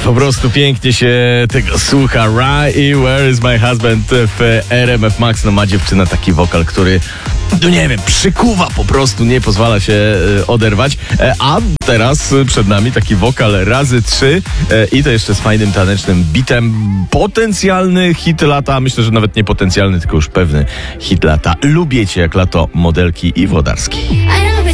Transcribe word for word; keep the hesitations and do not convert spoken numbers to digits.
Po prostu pięknie się tego słucha. Rai, Where is my husband w R M F Max. No ma dziewczyna taki wokal, który, no nie wiem, przykuwa po prostu, nie pozwala się e, oderwać. E, a teraz przed nami taki wokal razy trzy e, i to jeszcze z fajnym tanecznym bitem. Potencjalny hit lata, myślę, że nawet nie potencjalny, tylko już pewny hit lata. Lubię cię jak lato, Modelki i Włodarski. A ja lubię